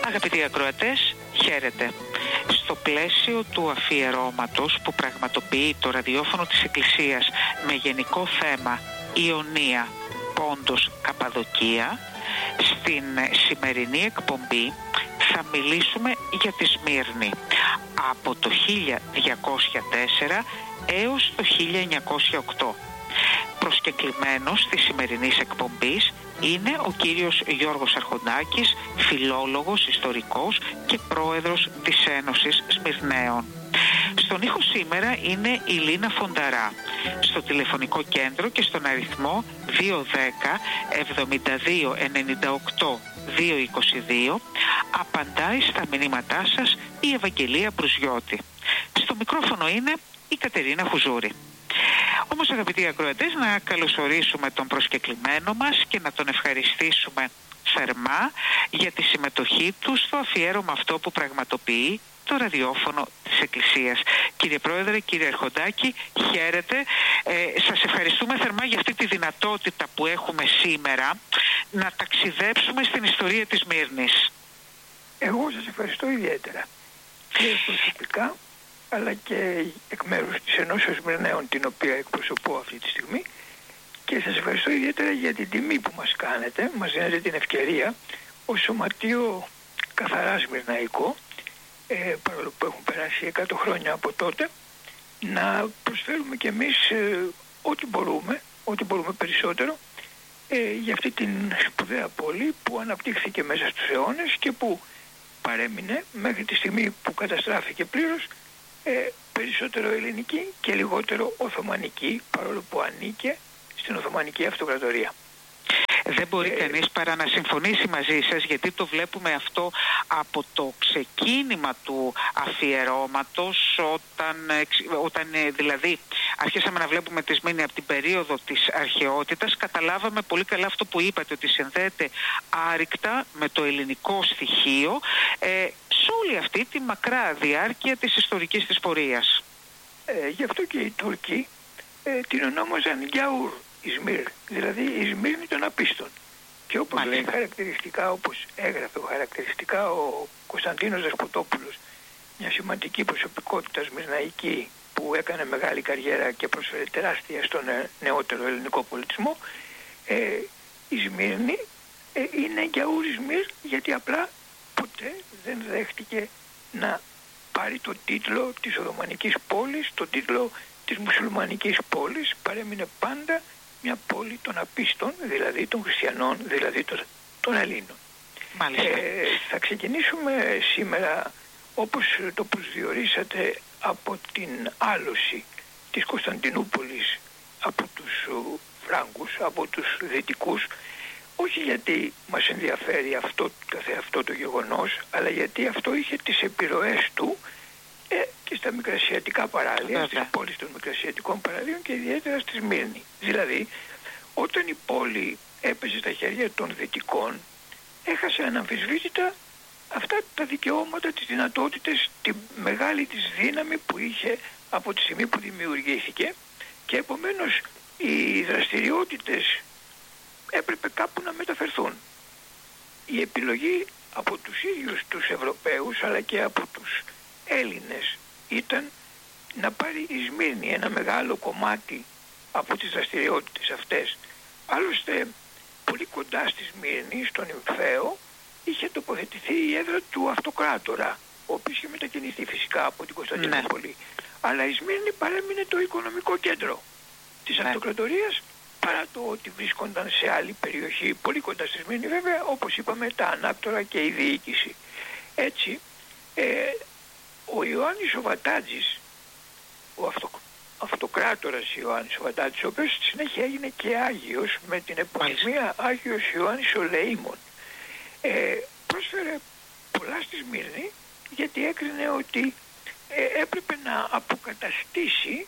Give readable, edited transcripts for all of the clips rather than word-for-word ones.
Αγαπητοί ακροατές, χαίρετε. Στο πλαίσιο του αφιερώματος που πραγματοποιεί το ραδιόφωνο της Εκκλησίας με γενικό θέμα Ιωνία, Πόντος, Καπαδοκία, στην σημερινή εκπομπή θα μιλήσουμε για τη Σμύρνη από το 1204 έως το 1908. Προσκεκλημένος της σημερινής εκπομπής είναι ο κύριος Γιώργος Αρχοντάκης, φιλόλογος, ιστορικός και πρόεδρος της Ένωσης Σμυρναίων. Στον ήχο σήμερα είναι η Λίνα Φονταρά. Στο τηλεφωνικό κέντρο και στον αριθμό 210 72 98 222 απαντάει στα μηνύματά σας η Ευαγγελία Μπρουζιώτη. Στο μικρόφωνο είναι η Κατερίνα Χουζούρη. Όμως, αγαπητοί ακροατές, να καλωσορίσουμε τον προσκεκλημένο μας και να τον ευχαριστήσουμε θερμά για τη συμμετοχή του στο αφιέρωμα αυτό που πραγματοποιεί το ραδιόφωνο της Εκκλησίας. Κύριε Πρόεδρε, κύριε Αρχοντάκη, χαίρετε. Σας ευχαριστούμε θερμά για αυτή τη δυνατότητα που έχουμε σήμερα να ταξιδέψουμε στην ιστορία της Σμύρνης. Εγώ σας ευχαριστώ ιδιαίτερα και προσωπικά, αλλά και εκ μέρους της Ενώσεως Σμυρναίων, την οποία εκπροσωπώ αυτή τη στιγμή, και σας ευχαριστώ ιδιαίτερα για την τιμή που μας κάνετε. Μας δίνετε την ευκαιρία ως σωματείο καθαρά σμυρναϊκό, παρόλο που έχουν περάσει 100 χρόνια από τότε, να προσφέρουμε κι εμείς ό,τι μπορούμε περισσότερο για αυτή την σπουδαία πόλη που αναπτύχθηκε μέσα στους αιώνες και που παρέμεινε μέχρι τη στιγμή που καταστράφηκε πλήρως περισσότερο ελληνική και λιγότερο οθωμανική, παρόλο που ανήκε στην Οθωμανική Αυτοκρατορία. Δεν μπορεί κανείς παρά να συμφωνήσει μαζί σας, γιατί το βλέπουμε αυτό από το ξεκίνημα του αφιερώματος, όταν δηλαδή αρχίσαμε να βλέπουμε τη Σμύρνη από την περίοδο της αρχαιότητας. Καταλάβαμε πολύ καλά αυτό που είπατε, ότι συνδέεται άρρηκτα με το ελληνικό στοιχείο σε όλη αυτή τη μακρά διάρκεια της ιστορικής της πορείας. Γι' αυτό και οι Τούρκοι την ονόμαζαν Γιαούρ Ισμύρ, δηλαδή η Σμύρνη των απίστων. Και όπως λέει χαρακτηριστικά, όπως έγραφε χαρακτηριστικά ο Κωνσταντίνος Δεσποτόπουλος, μια σημαντική προσωπικότητα σμυρναϊκή που έκανε μεγάλη καριέρα και προσφέρει τεράστια στον νεότερο ελληνικό πολιτισμό, η Σμύρνη είναι Γιαούρ Ισμύρ, γιατί απλά ποτέ δεν δέχτηκε να πάρει τον τίτλο της Οθωμανικής πόλης, τον τίτλο της μουσουλμανικής πόλης. Παρέμεινε πάντα μια πόλη των απίστων, δηλαδή των χριστιανών, δηλαδή των Ελλήνων. Θα ξεκινήσουμε σήμερα, όπως το προσδιορίσατε, από την άλωση της Κωνσταντινούπολης από τους Φράγκους, από τους Δυτικούς, όχι γιατί μας ενδιαφέρει αυτό το γεγονός, αλλά γιατί αυτό είχε τις επιρροές του και στα μικρασιατικά παράλια, στις πόλεις των μικρασιατικών παραλίων και ιδιαίτερα στη Σμύρνη. Δηλαδή, όταν η πόλη έπεσε στα χέρια των Δυτικών, έχασε αναμφισβήτητα αυτά τα δικαιώματα, τις δυνατότητες, τη μεγάλη της δύναμη που είχε από τη στιγμή που δημιουργήθηκε, και επομένως οι δραστηριότητες έπρεπε κάπου να μεταφερθούν. Η επιλογή από τους ίδιους τους Ευρωπαίους αλλά και από τους Έλληνες ήταν να πάρει η Σμύρνη ένα μεγάλο κομμάτι από τις δραστηριότητες αυτές. Άλλωστε, πολύ κοντά στη Σμύρνη, στον Υμφαίο, είχε τοποθετηθεί η έδρα του Αυτοκράτορα, ο οποίος είχε μετακινηθεί φυσικά από την Κωνσταντινούπολη. Αλλά η Σμύρνη παρέμεινε το οικονομικό κέντρο της Αυτοκρατορίας, παρά το ότι βρίσκονταν σε άλλη περιοχή, πολύ κοντά στη Σμύρνη βέβαια, όπως είπαμε, τα ανάκτορα και η διοίκηση. Έτσι, ο Ιωάννης ο Βατάτζης, ο αυτοκράτορας Ιωάννης ο Βατάτζης, ο οποίος στη συνέχεια έγινε και Άγιος με την επωνυμία Άγιος Ιωάννης ο Λεήμων, πρόσφερε πολλά στη Σμύρνη, γιατί έκρινε ότι έπρεπε να αποκαταστήσει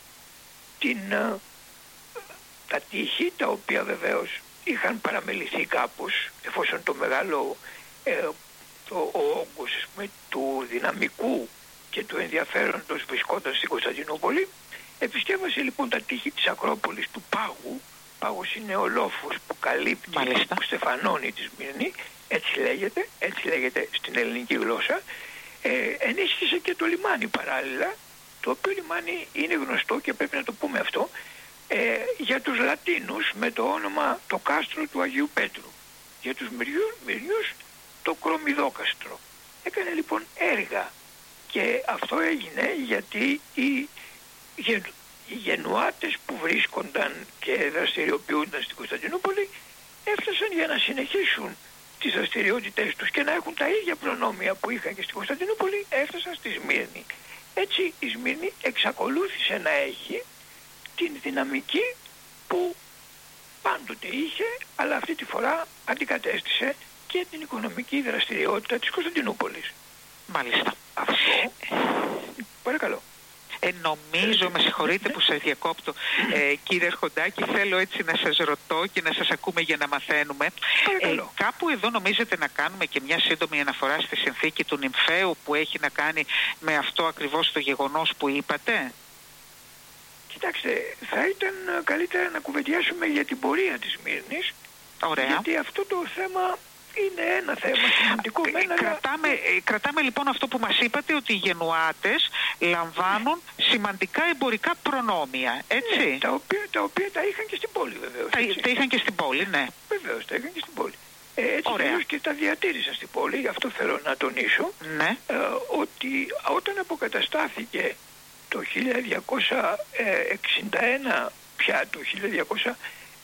τα τείχη, τα οποία βεβαίως είχαν παραμεληθεί κάπως, εφόσον το μεγάλο ο όγκος του δυναμικού και του ενδιαφέροντος βρισκόταν στην Κωνσταντινούπολη. Επισκέβασε λοιπόν τα τείχη της Ακρόπολης του Πάγου, πάγος είναι ο λόφος που καλύπτει, που στεφανώνει τη Σμύρνη, έτσι λέγεται στην ελληνική γλώσσα. Ενίσχυσε και το λιμάνι παράλληλα, το οποίο λιμάνι είναι γνωστό και πρέπει να το πούμε αυτό, για τους Λατίνους με το όνομα το κάστρο του Αγίου Πέτρου, για τους Μυριούς το Κρομιδόκαστρο. Έκανε λοιπόν έργα και αυτό έγινε γιατί οι Γενουάτες που βρίσκονταν και δραστηριοποιούνταν στην Κωνσταντινούπολη έφτασαν για να συνεχίσουν τις δραστηριότητες τους και να έχουν τα ίδια προνόμια που είχαν και στην Κωνσταντινούπολη, έφτασαν στη Σμύρνη. Έτσι η Σμύρνη εξακολούθησε να έχει την δυναμική που πάντοτε είχε, αλλά αυτή τη φορά αντικατέστησε και την οικονομική δραστηριότητα της Κωνσταντινούπολης. Μάλιστα. Αυτό, παρακαλώ. Νομίζω, με συγχωρείτε που σας διακόπτω, κύριε Αρχοντάκη, θέλω έτσι να σας ρωτώ και να σας ακούμε για να μαθαίνουμε. Κάπου εδώ νομίζετε να κάνουμε και μια σύντομη αναφορά στη συνθήκη του Νυμφαίου που έχει να κάνει με αυτό ακριβώς το γεγονός που είπατε? Κοιτάξτε, θα ήταν καλύτερα να κουβεντιάσουμε για την πορεία της Σμύρνης. Ωραία. Γιατί αυτό το θέμα είναι ένα θέμα σημαντικό. Κρατάμε λοιπόν αυτό που μας είπατε, ότι οι Γενουάτες λαμβάνουν σημαντικά εμπορικά προνόμια, έτσι? Ναι, τα οποία τα είχαν και στην πόλη βεβαίως. Τα είχαν και στην πόλη, ναι. Βεβαίως, τα είχαν και στην πόλη. Έτσι βεβαίως και τα διατήρησαν στην πόλη, γι' αυτό θέλω να τονίσω, ναι, ότι όταν αποκαταστάθηκε το 1261 πια, το 1200,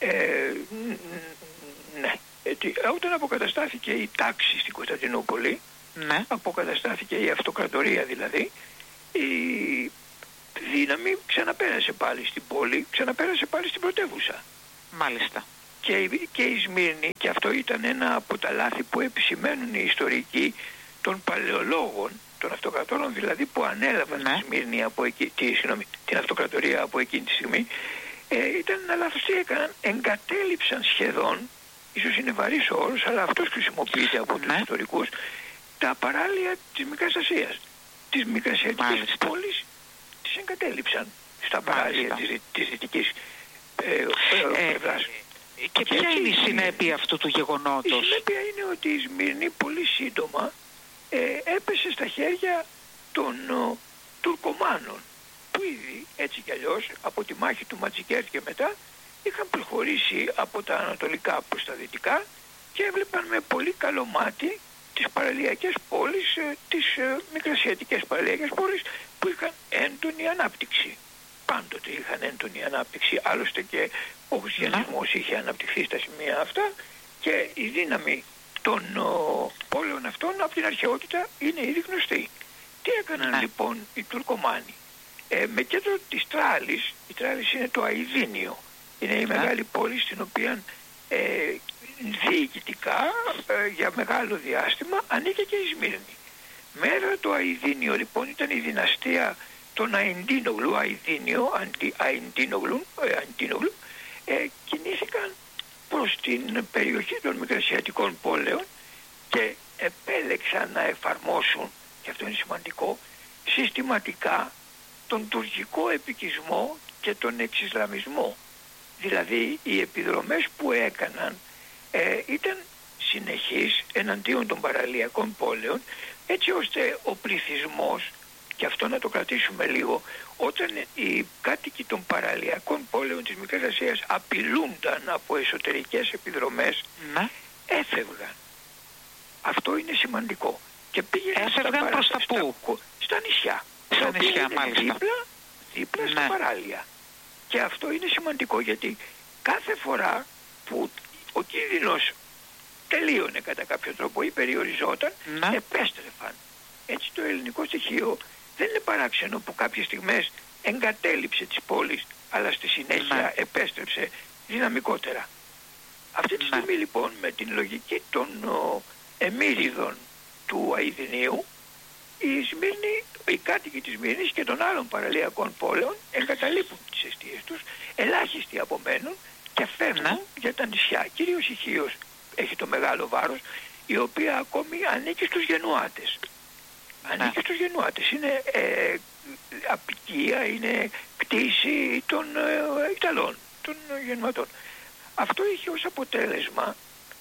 ναι, όταν αποκαταστάθηκε η τάξη στην Κωνσταντινούπολη, ναι, αποκαταστάθηκε η αυτοκρατορία δηλαδή, η δύναμη ξαναπέρασε πάλι στην πόλη, ξαναπέρασε πάλι στην πρωτεύουσα. Μάλιστα. Και η Σμύρνη, και αυτό ήταν ένα από τα λάθη που επισημαίνουν οι ιστορικοί των παλαιολόγων, των αυτοκρατόρων δηλαδή που ανέλαβαν, ναι, τη Σμύρνη από εκεί, την αυτοκρατορία από εκείνη τη στιγμή, ήταν ένα λάθος. Τι έκαναν? Εγκατέλειψαν σχεδόν, ίσως είναι βαρύς ο όρος, αλλά αυτός χρησιμοποιείται από τους ιστορικούς, τα παράλια της Μικράς Ασίας. Τις μικρασιατικές πόλεις τις εγκατέλειψαν στα παράλια της δυτικής πλευράς. Και ποια είναι η συνέπεια αυτού του γεγονότος? Η συνέπεια είναι ότι η Σμύρνη πολύ σύντομα έπεσε στα χέρια των Τουρκομάνων, που ήδη έτσι κι αλλιώς από τη μάχη του Ματζικέρ και μετά είχαν προχωρήσει από τα ανατολικά προς τα δυτικά και έβλεπαν με πολύ καλό μάτι τις παραλιακές πόλεις, τις μικρασιατικές παραλιακές πόλεις που είχαν έντονη ανάπτυξη. Πάντοτε είχαν έντονη ανάπτυξη, άλλωστε και ο χριστιανισμός είχε αναπτυχθεί στα σημεία αυτά και η δύναμη των πόλεων αυτών από την αρχαιότητα είναι ήδη γνωστή. Τι έκαναν λοιπόν οι Τουρκομάνοι? Με κέντρο της Τράλης, η Τράλης είναι το Αηδίνιο, είναι η μεγάλη πόλη στην οποία διοικητικά για μεγάλο διάστημα ανήκε και η Σμύρνη. Μέρα το Αηδίνιο λοιπόν ήταν η δυναστεία των Αϊντίνογλου, Αϊντίνογλου, κινήθηκαν προς την περιοχή των μικρασιατικών πόλεων και επέλεξαν να εφαρμόσουν, και αυτό είναι σημαντικό, συστηματικά τον τουρκικό επικισμό και τον εξισλαμισμό. Δηλαδή οι επιδρομές που έκαναν ήταν συνεχείς εναντίον των παραλιακών πόλεων, έτσι ώστε ο πληθυσμός, και αυτό να το κρατήσουμε λίγο, όταν οι κάτοικοι των παραλιακών πόλεων της Μικράς Ασίας απειλούνταν από εσωτερικές επιδρομές, έφευγαν. Αυτό είναι σημαντικό. Και πήγαιναν προς τα πού? Στα νησιά. Στα νησιά, μάλιστα. Δίπλα στα παράλια. Και αυτό είναι σημαντικό γιατί κάθε φορά που ο κίνδυνος τελείωνε κατά κάποιο τρόπο ή περιοριζόταν, επέστρεφαν. Έτσι το ελληνικό στοιχείο δεν είναι παράξενο που κάποιες στιγμές εγκατέλειψε τις πόλεις, αλλά στη συνέχεια επέστρεψε δυναμικότερα. Αυτή τη στιγμή λοιπόν με την λογική των εμμύριδων του Αηδινίου, οι κάτοικοι της Σμύρνης και των άλλων παραλιακών πόλεων εγκαταλείπουν τις εστίες τους, ελάχιστοι απομένουν και φεύγουν για τα νησιά. Κυρίως η Χίος έχει το μεγάλο βάρος, η οποία ακόμη ανήκει στους Γενουάτες. Ανήκει στους Γενουάτες. Είναι απικία, είναι κτήση των Ιταλών, των Γενουατών. αυτό είχε ως αποτέλεσμα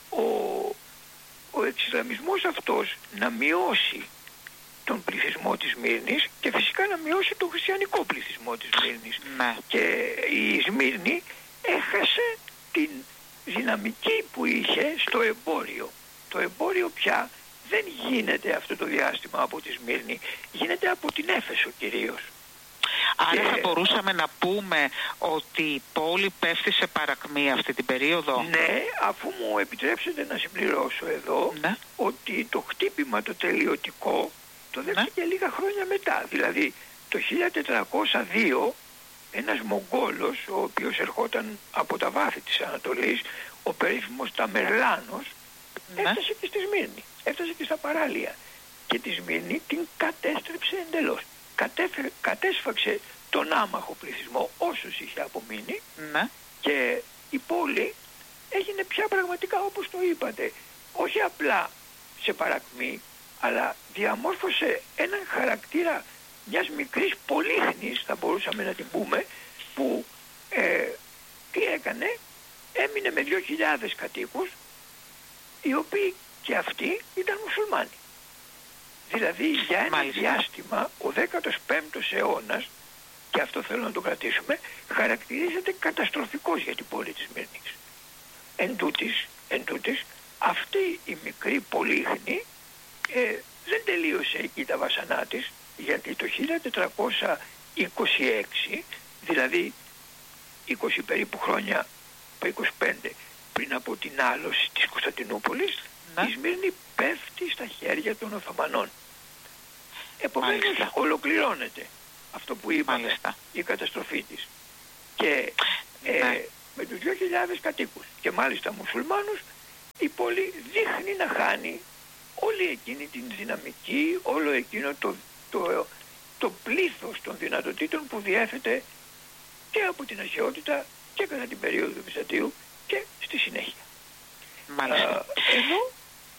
ο εξισλαμισμός αυτός να μειώσει τον πληθυσμό της Σμύρνης και φυσικά να μειώσει τον χριστιανικό πληθυσμό της Σμύρνης. Ναι. Και η Σμύρνη έχασε την δυναμική που είχε στο εμπόριο. Το εμπόριο πια δεν γίνεται αυτό το διάστημα από τη Σμύρνη, γίνεται από την Έφεσο κυρίως. Άρα θα μπορούσαμε να πούμε ότι η πόλη πέφτει σε παρακμή αυτή την περίοδο. Ναι, αφού μου επιτρέψετε να συμπληρώσω εδώ, ναι, ότι το χτύπημα το τελειωτικό το δέχτηκε λίγα χρόνια μετά. Δηλαδή το 1402 ένας Μογγόλος, ο οποίος ερχόταν από τα βάθη της Ανατολής, ο περίφημος Ταμερλάνος, έφτασε και στη Σμύρνη, έφτασε και στα παράλια και τη Σμύρνη την κατέστρεψε εντελώς. Κατέσφαξε τον άμαχο πληθυσμό όσους είχε απομείνει, και η πόλη έγινε πια πραγματικά, όπως το είπατε, όχι απλά σε παρακμή, αλλά διαμόρφωσε έναν χαρακτήρα μιας μικρής πολύχνης, θα μπορούσαμε να την πούμε, που τι έκανε, έμεινε με 2.000 κατοίκους, οι οποίοι και αυτοί ήταν μουσουλμάνοι. Δηλαδή για ένα διάστημα ο 15ος αιώνας, και αυτό θέλω να το κρατήσουμε, χαρακτηρίζεται καταστροφικός για την πόλη της Σμύρνης. Εν τούτης, αυτή η μικρή πολύχνη δεν τελείωσε εκεί τα βασανά της, γιατί το 1426, δηλαδή 20 περίπου χρόνια, 25 πριν από την άλωση της Κωνσταντινούπολης, η Σμύρνη πέφτει στα χέρια των Οθωμανών. Επομένως ολοκληρώνεται αυτό που είπαμε, η καταστροφή της. Και με τους 2.000 κατοίκους και μάλιστα μουσουλμάνους, η πόλη δείχνει να χάνει όλη εκείνη την δυναμική, όλο εκείνο το πλήθος των δυνατοτήτων που διέθετε και από την αρχαιότητα και κατά την περίοδο του Βυζαντίου και στη συνέχεια. Μάλιστα. Εδώ,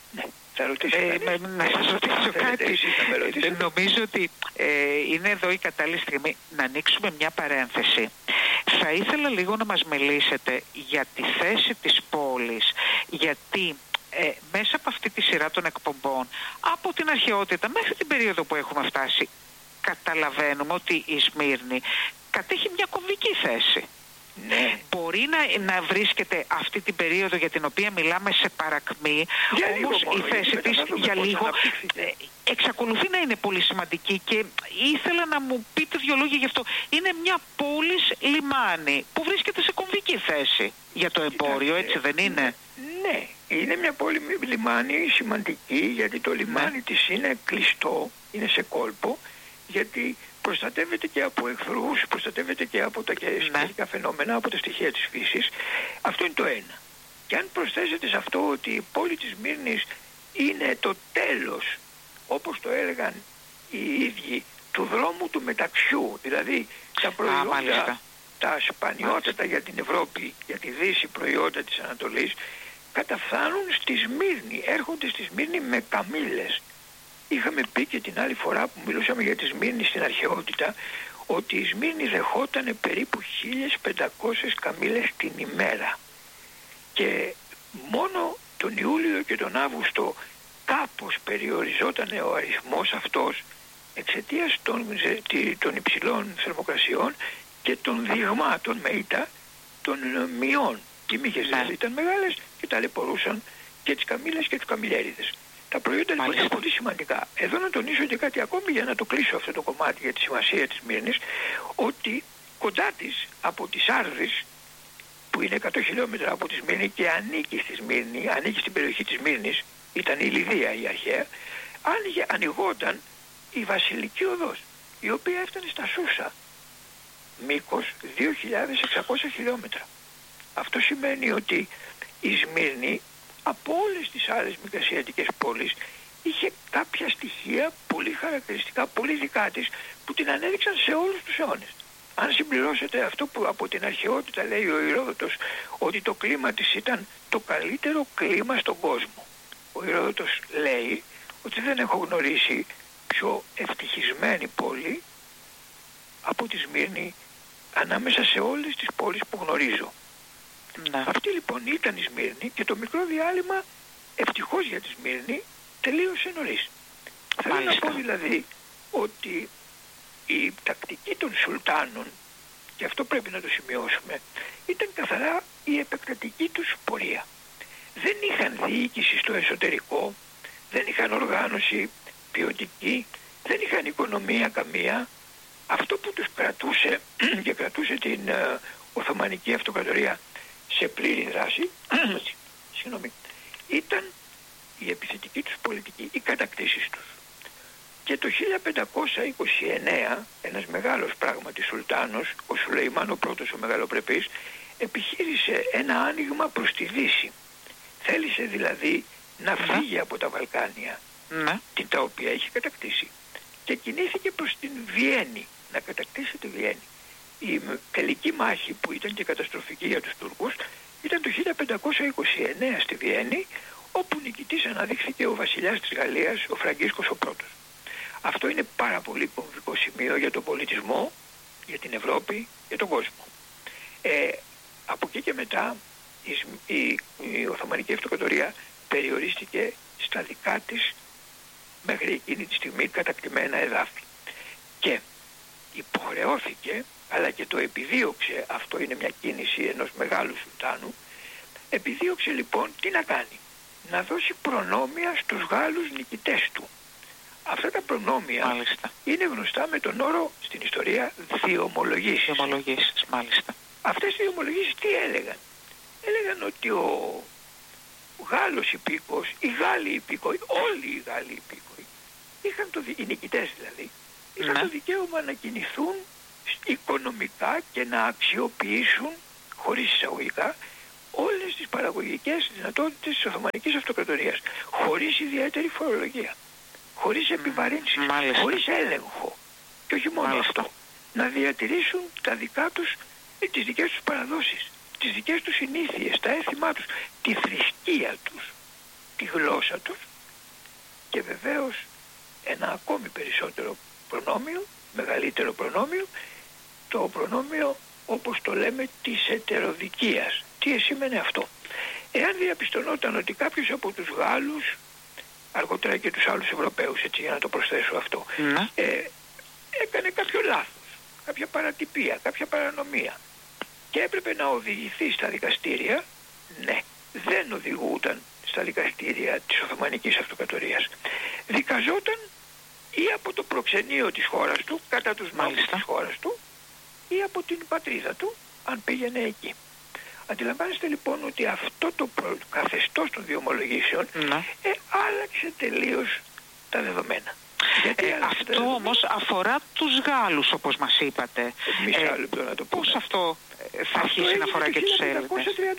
να σας ρωτήσω κάτι. Νομίζω ότι είναι εδώ η κατάλληλη στιγμή να ανοίξουμε μια παρένθεση. Θα ήθελα λίγο να μας μιλήσετε για τη θέση της πόλης, γιατί μέσα από αυτή τη σειρά των εκπομπών, από την αρχαιότητα μέχρι την περίοδο που έχουμε φτάσει, καταλαβαίνουμε ότι η Σμύρνη κατέχει μια κομβική θέση. Ναι. Μπορεί να βρίσκεται αυτή την περίοδο για την οποία μιλάμε σε παρακμή, όμως η θέση της για λίγο εξακολουθεί να είναι πολύ σημαντική και ήθελα να μου πείτε δύο λόγια γι' αυτό. Είναι μια πόλης λιμάνι που βρίσκεται σε κομβική θέση για το εμπόριο, έτσι δεν είναι? Ναι, είναι μια πόλη λιμάνι σημαντική, γιατί το λιμάνι της είναι κλειστό, είναι σε κόλπο, γιατί προστατεύεται και από εχθρούς, προστατεύεται και από τα καιρικά φαινόμενα, από τα στοιχεία της φύσης. Αυτό είναι το ένα. Και αν προσθέσετε σε αυτό ότι η πόλη της Σμύρνης είναι το τέλος, όπως το έλεγαν οι ίδιοι, του δρόμου του μεταξιού, δηλαδή τα προϊόντα, τα σπανιότατα για την Ευρώπη, για τη Δύση προϊόντα της Ανατολής, καταφθάνουν στη Σμύρνη, έρχονται στη Σμύρνη με καμήλες. Είχαμε πει και την άλλη φορά που μιλούσαμε για τη Σμύρνη στην αρχαιότητα, ότι η Σμύρνη δεχόταν περίπου 1.500 καμήλες την ημέρα. Και μόνο τον Ιούλιο και τον Αύγουστο κάπως περιοριζόταν ο αριθμός αυτός εξαιτίας των υψηλών θερμοκρασιών και των δειγμάτων με ήττα των μειών. Οι μύχες δηλαδή ήταν μεγάλες και ταλαιπωρούσαν και τις καμήλες και τους καμηλιέριδες. Τα προϊόντα λοιπόν είναι πολύ σημαντικά. Εδώ να τονίσω και κάτι ακόμη για να το κλείσω αυτό το κομμάτι για τη σημασία της Σμύρνης, ότι κοντά της από τις Άρδεις, που είναι 100 χιλιόμετρα από τη Σμύρνη και ανήκει στη Σμύρνη, ανήκει στην περιοχή της Σμύρνης, ήταν η Λιδία η αρχαία, ανοιγόταν η Βασιλική Οδός, η οποία έφτανε στα Σούσα, μήκος 2.600 χιλιόμετρα. Αυτό σημαίνει ότι η Σμύρνη από όλες τις άλλες μικρασιατικές πόλεις είχε κάποια στοιχεία πολύ χαρακτηριστικά, πολύ δικά της, που την ανέδειξαν σε όλους τους αιώνες. Αν συμπληρώσετε αυτό που από την αρχαιότητα λέει ο Ηρόδοτος, ότι το κλίμα της ήταν το καλύτερο κλίμα στον κόσμο. Ο Ηρόδοτος λέει ότι δεν έχω γνωρίσει πιο ευτυχισμένη πόλη από τη Σμύρνη ανάμεσα σε όλες τις πόλεις που γνωρίζω. Ναι. Αυτή λοιπόν ήταν η Σμύρνη και το μικρό διάλειμμα, ευτυχώς για τη Σμύρνη, τελείωσε νωρίς. Θέλω να πω δηλαδή ότι η τακτική των Σουλτάνων, και αυτό πρέπει να το σημειώσουμε, ήταν καθαρά η επεκτατική τους πορεία. Δεν είχαν διοίκηση στο εσωτερικό, δεν είχαν οργάνωση ποιοτική, δεν είχαν οικονομία καμία. Αυτό που τους κρατούσε και κρατούσε την Οθωμανική Αυτοκρατορία σε πλήρη δράση ήταν η επιθετική τους πολιτική, οι κατακτήσεις τους. Και το 1529 ένας μεγάλος πράγματι Σουλτάνος, ο Σουλεϊμάν ο πρώτος ο μεγαλοπρεπής, επιχείρησε ένα άνοιγμα προς τη Δύση. Θέλησε δηλαδή να φύγει από τα Βαλκάνια, τα οποία είχε κατακτήσει, και κινήθηκε προς την Βιέννη, να κατακτήσει τη Βιέννη. Η τελική μάχη, που ήταν και καταστροφική για τους Τούρκους, ήταν το 1529 στη Βιέννη, όπου νικητής αναδείχθηκε ο βασιλιάς της Γαλλίας, ο Φραγκίσκος ο πρώτος. Αυτό είναι πάρα πολύ κομβικό σημείο για τον πολιτισμό, για την Ευρώπη, για τον κόσμο. Από εκεί και μετά η Οθωμανική Αυτοκρατορία περιορίστηκε στα δικά της μέχρι εκείνη τη στιγμή κατακτημένα εδάφη. Και υποχρεώθηκε, αλλά και το επιδίωξε, αυτό είναι μια κίνηση ενός μεγάλου Σουλτάνου, επιδίωξε λοιπόν τι να κάνει? Να δώσει προνόμια στους Γάλλους νικητές του. Αυτά τα προνόμια είναι γνωστά με τον όρο στην ιστορία διομολογήσεις. Διομολογήσεις, μάλιστα. Αυτές οι διομολογήσεις τι έλεγαν? Έλεγαν ότι ο Γάλλος υπήκος, οι Γάλλοι υπήκοοι, όλοι οι Γάλλοι υπήκοοι, οι νικητές δηλαδή, είχαν το δικαίωμα να κινηθούν οικονομικά και να αξιοποιήσουν, χωρίς εισαγωγικά, όλες τις παραγωγικές δυνατότητες της Οθωμανικής Αυτοκρατορίας, χωρίς ιδιαίτερη φορολογία, χωρίς επιβαρύνσεις, χωρίς έλεγχο. Και όχι μόνο αυτό, να διατηρήσουν τα δικά τους, τις δικές τους παραδόσεις, τις δικές τους συνήθειες, τα έθιμά τους, τη θρησκεία τους, τη γλώσσα τους, και βεβαίως ένα ακόμη περισσότερο προνόμιο, μεγαλύτερο προνόμιο, το προνόμιο, όπως το λέμε, της ετεροδικίας. Τι σημαίνει αυτό? Εάν διαπιστωνόταν ότι κάποιος από τους Γάλλους, αργότερα και τους άλλους Ευρωπαίους, έτσι για να το προσθέσω αυτό, έκανε κάποιο λάθος, κάποια παρατυπία, κάποια παρανομία, και έπρεπε να οδηγηθεί στα δικαστήρια, δεν οδηγούταν στα δικαστήρια της Οθωμανικής Αυτοκρατορίας. Δικαζόταν ή από το προξενείο της χώρας του, κατά τους νόμους της χώρας του, ή από την πατρίδα του, αν πήγαινε εκεί. Αντιλαμβάνεστε λοιπόν ότι αυτό το καθεστώς των διομολογήσεων άλλαξε τελείως τα δεδομένα. Αυτό όμως αφορά τους Γάλλους, όπως μας είπατε. Μισό λεπτό να το πούμε. Πώς αυτό θα αρχίσει να αφορά και τους Έλληνες?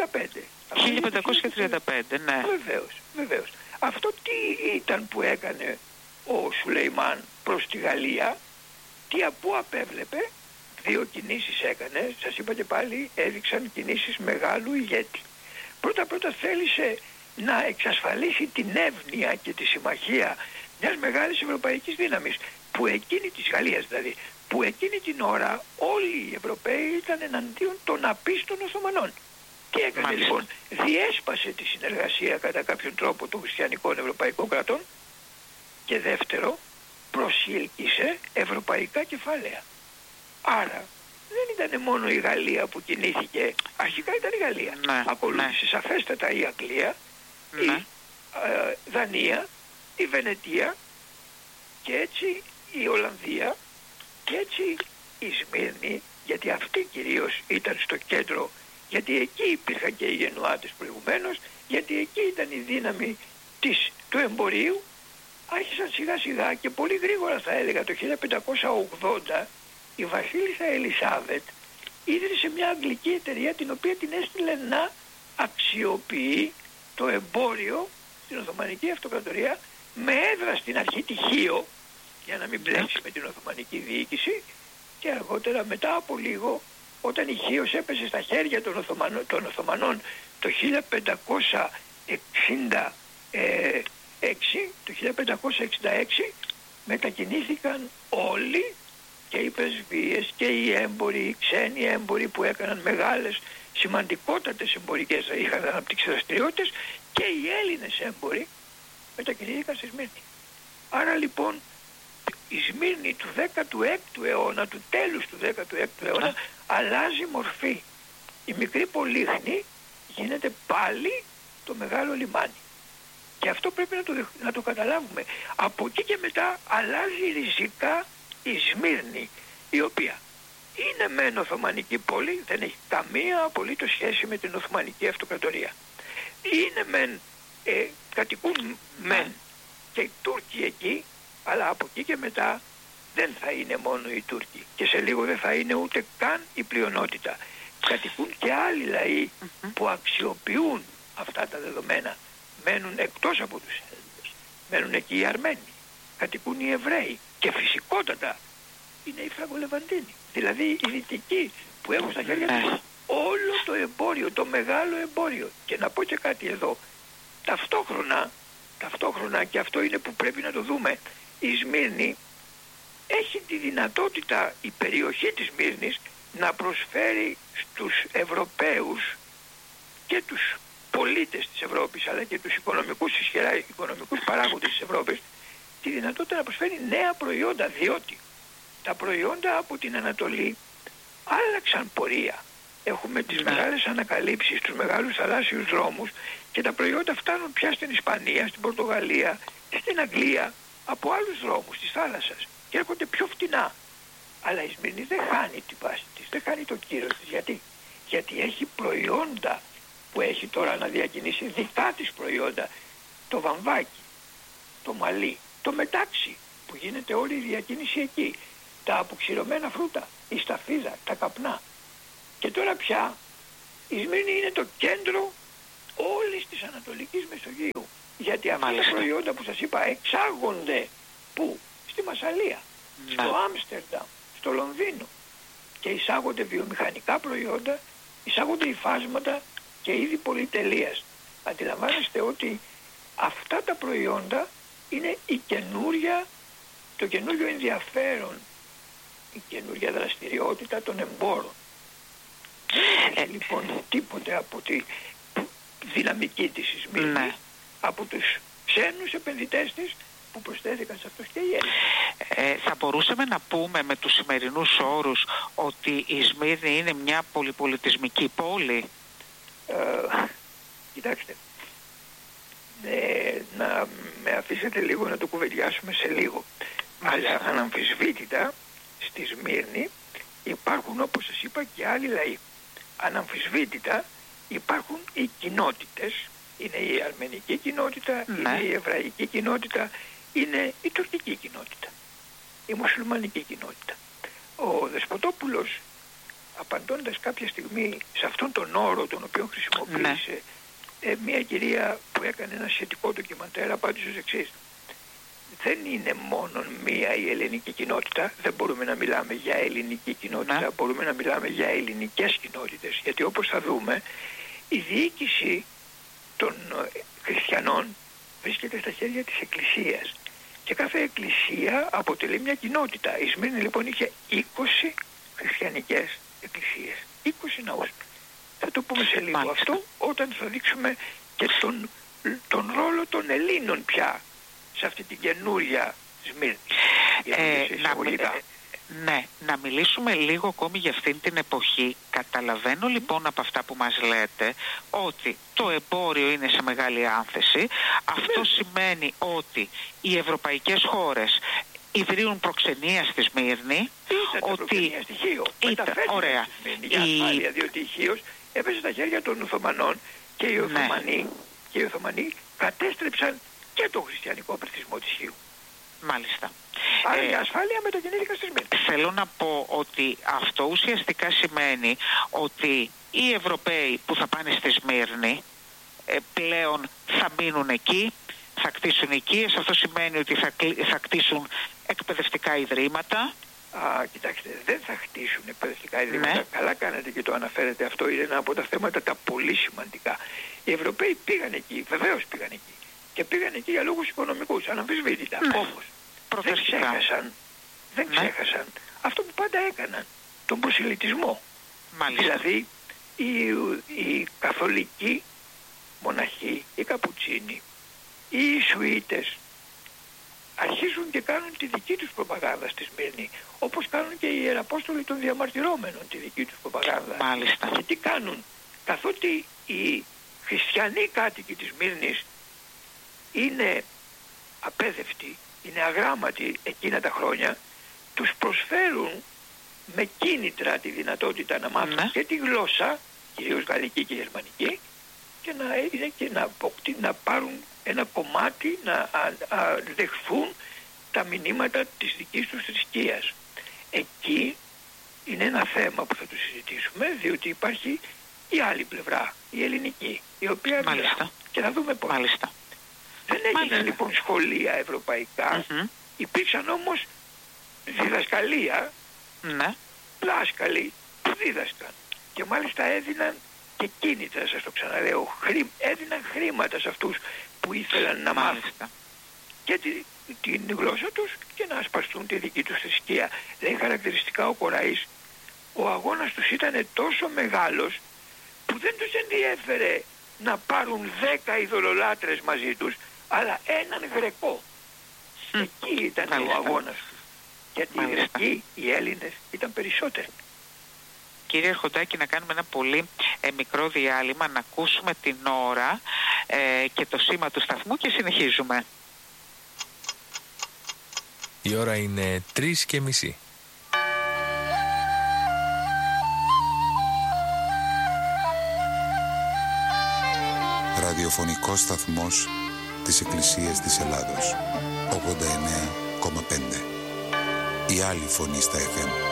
1535, ναι. Βεβαίως. Αυτό τι ήταν που έκανε ο Σουλεϊμάν προς τη Γαλλία? Πού απέβλεπε? Δύο κινήσεις έκανε, σας είπα και πάλι, έδειξαν κινήσεις μεγάλου ηγέτη. Πρώτα θέλησε να εξασφαλίσει την εύνοια και τη συμμαχία μιας μεγάλης ευρωπαϊκής δύναμης, που εκείνη της Γαλλίας δηλαδή, που εκείνη την ώρα όλοι οι Ευρωπαίοι ήταν εναντίον των απίστων Οθωμανών. Τι έκανε λοιπόν? Διέσπασε τη συνεργασία κατά κάποιον τρόπο των χριστιανικών ευρωπαϊκών κρατών, και δεύτερο, προσήλκησε ευρωπαϊκά κεφάλαια. Άρα δεν ήταν μόνο η Γαλλία που κινήθηκε, αρχικά ήταν η Γαλλία. Ακολούθησε σαφέστατα η Αγγλία, η Δανία, η Βενετία, και έτσι η Ολλανδία, και έτσι η Σμύρνη, γιατί αυτή κυρίως ήταν στο κέντρο, γιατί εκεί υπήρχαν και οι Γενουάτες προηγουμένως, γιατί εκεί ήταν η δύναμη του εμπορίου. Άρχισαν σιγά σιγά και πολύ γρήγορα, θα έλεγα, το 1580 η βασίλισσα Ελισάβετ ίδρυσε μια αγγλική εταιρεία, την οποία την έστειλε να αξιοποιεί το εμπόριο στην Οθωμανική Αυτοκρατορία, με έδρα στην αρχή τη Χίο, για να μην μπλέξει με την Οθωμανική διοίκηση, και αργότερα, μετά από λίγο, όταν η Χίος έπεσε στα χέρια των Οθωμανών το 1566, μετακινήθηκαν όλοι, και οι πρεσβείες και οι έμποροι, οι ξένοι έμποροι που έκαναν μεγάλες σημαντικότατες εμπορικές, είχαν αναπτύξει δραστηριότητες και οι Έλληνες έμποροι μετακινήθηκαν στη Σμύρνη. Άρα λοιπόν η Σμύρνη του 16ου αιώνα, του τέλους του 16ου αιώνα, αλλάζει μορφή. Η μικρή Πολύχνη γίνεται πάλι το μεγάλο λιμάνι. Και αυτό πρέπει να το καταλάβουμε. Από εκεί και μετά αλλάζει ριζικά η Σμύρνη, η οποία είναι μεν Οθωμανική πόλη, δεν έχει καμία απολύτως σχέση με την Οθωμανική Αυτοκρατορία. Είναι μεν, κατοικούν μεν και οι Τούρκοι εκεί, αλλά από εκεί και μετά δεν θα είναι μόνο οι Τούρκοι και σε λίγο δεν θα είναι ούτε καν η πλειονότητα. Κατοικούν και άλλοι λαοί που αξιοποιούν αυτά τα δεδομένα. Μένουν εκτός από τους Έλληνες. Μένουν εκεί οι Αρμένοι. Κατοικούν οι Εβραίοι. Και φυσικότατα είναι οι Φραγκολεβαντίνοι. Δηλαδή οι Δυτικοί που έχουν στα χέρια τους όλο το εμπόριο, το μεγάλο εμπόριο. Και να πω και κάτι εδώ. Ταυτόχρονα, και αυτό είναι που πρέπει να το δούμε, η Σμύρνη έχει τη δυνατότητα, η περιοχή της Σμύρνης, να προσφέρει στους Ευρωπαίους και τους πολίτες της Ευρώπης, αλλά και τους ισχυρά οικονομικούς παράγοντες της Ευρώπης, τη δυνατότητα να προσφέρει νέα προϊόντα, διότι τα προϊόντα από την Ανατολή άλλαξαν πορεία. Έχουμε τις μεγάλες ανακαλύψεις, τους μεγάλους θαλάσσιους δρόμους και τα προϊόντα φτάνουν πια στην Ισπανία, στην Πορτογαλία, στην Αγγλία, από άλλους δρόμους της θάλασσας και έρχονται πιο φτηνά. Αλλά η Σμύρνη δεν χάνει την βάση της, δεν χάνει το κύρος της. Γιατί έχει προϊόντα που έχει τώρα να διακινήσει, δικά της προϊόντα. Το βαμβάκι, το μαλλί, το μετάξι που γίνεται όλη η διακίνηση εκεί. Τα αποξηρωμένα φρούτα, η σταφίδα, τα καπνά. Και τώρα πια η Σμύρνη είναι το κέντρο όλης της Ανατολικής Μεσογείου. Γιατί αυτά τα προϊόντα που σας είπα εξάγονται πού? Στη Μασσαλία, στο Άμστερνταμ, στο Λονδίνο. Και εισάγονται βιομηχανικά προϊόντα, εισάγονται υφάσματα και είδη πολυτελείας. Αντιλαμβάνεστε ότι αυτά τα προϊόντα είναι το καινούριο ενδιαφέρον, η καινούργια δραστηριότητα των εμπόρων. Δεν έχει λοιπόν τίποτε από τη δυναμική της Σμύρνης, από τους ξένους επενδυτές της που προσθέθηκαν σε αυτός και οι Έλληνες. Θα μπορούσαμε να πούμε με τους σημερινούς όρους ότι η Σμύρνη είναι μια πολυπολιτισμική πόλη? Κοιτάξτε, να με αφήσετε λίγο να το κουβεντιάσουμε σε λίγο. Αλλά αναμφισβήτητα στη Σμύρνη υπάρχουν, όπως σας είπα, και άλλοι λαοί. Αναμφισβήτητα υπάρχουν οι κοινότητες. Είναι η αρμενική κοινότητα, είναι η εβραϊκή κοινότητα, είναι η τουρκική κοινότητα, η μουσουλμανική κοινότητα. Ο Δεσποτόπουλος, απαντώντας κάποια στιγμή σε αυτόν τον όρο τον οποίο χρησιμοποίησε, μια κυρία που έκανε ένα σχετικό ντοκιμαντέρ απάντησε ως εξής: δεν είναι μόνο μία η ελληνική κοινότητα, δεν μπορούμε να μιλάμε για ελληνική κοινότητα, μπορούμε να μιλάμε για ελληνικές κοινότητες, γιατί όπως θα δούμε η διοίκηση των χριστιανών βρίσκεται στα χέρια της Εκκλησίας και κάθε εκκλησία αποτελεί μια κοινότητα. Η Σμύρνη λοιπόν είχε 20 χριστιανικές εκκλησίες, 20 ναούς. Θα το πούμε σε λίγο αυτό όταν θα δείξουμε και τον ρόλο των Ελλήνων πια σε αυτή την καινούρια Σμύρνη. Να μιλήσουμε λίγο ακόμη για αυτήν την εποχή. Καταλαβαίνω λοιπόν από αυτά που μας λέτε ότι το εμπόριο είναι σε μεγάλη άνθηση. Αυτό σημαίνει ότι οι ευρωπαϊκές χώρες ιδρύουν προξενία στη Σμύρνη. Ήταν προξενία στη Χίο. Ωραία. Για ασφάλεια, διότι η Χίος έπεσε στα χέρια των Οθωμανών και οι Οθωμανοί κατέστρεψαν και τον χριστιανικό πληθυσμό της Χίου. Μάλιστα. Άρα για ασφάλεια μετακινήθηκαν στη Σμύρνη. Θέλω να πω ότι αυτό ουσιαστικά σημαίνει ότι οι Ευρωπαίοι που θα πάνε στη Σμύρνη πλέον θα μείνουν εκεί, θα κτίσουν οικίες. Αυτό σημαίνει ότι θα κτίσουν εκπαιδευτικά ιδρύματα. Κοιτάξτε, δεν θα χτίσουν εκπαιδευτικά ιδρύματα. Καλά κάνετε και το αναφέρετε. Αυτό είναι ένα από τα θέματα τα πολύ σημαντικά. Οι Ευρωπαίοι πήγαν εκεί, βεβαίως πήγαν εκεί. Και πήγαν εκεί για λόγους οικονομικούς, αναμφισβήτητα. Όμως δεν ξέχασαν αυτό που πάντα έκαναν, τον προσελητισμό. Μάλιστα. Δηλαδή οι καθολικοί μοναχοί, οι καπουτσίνοι, οι Ιησουίτες αρχίζουν και κάνουν τη δική τους προπαγάνδα στη Σμύρνη, όπως κάνουν και οι Ιεραπόστολοι των διαμαρτυρόμενων τη δική τους προπαγάνδα. Μάλιστα. Και τι κάνουν? Καθότι οι χριστιανοί κάτοικοι της Σμύρνης είναι απέδευτοι, είναι αγράμματοι εκείνα τα χρόνια, τους προσφέρουν με κίνητρα τη δυνατότητα να μάθουν και τη γλώσσα, κυρίως γαλλική και γερμανική, και να πάρουν ένα κομμάτι, να δεχθούν τα μηνύματα της δικής τους θρησκείας. Εκεί είναι ένα θέμα που θα το συζητήσουμε, διότι υπάρχει η άλλη πλευρά, η ελληνική, η οποία μιλά. Και θα δούμε πώς. Μάλιστα. Δεν έγιναν λοιπόν σχολεία ευρωπαϊκά, υπήρξαν όμως διδασκαλία, δάσκαλοι που δίδασκαν. Και μάλιστα έδιναν και κίνητρα, σας το ξαναλέω, έδιναν χρήματα σε αυτούς που ήθελαν να μάθουν και την γλώσσα τους και να ασπαστούν τη δική τους θρησκεία. Λέει χαρακτηριστικά ο Κοραής, ο αγώνας τους ήταν τόσο μεγάλος που δεν τους ενδιέφερε να πάρουν 10 ειδωλολάτρες μαζί τους, αλλά έναν Γρεκό. Εκεί ήταν ο αγώνας τους. Γιατί οι Γρεκοί, οι Έλληνες ήταν περισσότεροι. Κύριε Αρχοντάκη, να κάνουμε ένα πολύ μικρό διάλειμμα, να ακούσουμε την ώρα και το σήμα του σταθμού και συνεχίζουμε. Η ώρα είναι 3:30. Ραδιοφωνικός σταθμός της Εκκλησίας της Ελλάδος. 89,5. Η άλλη φωνή στα FM.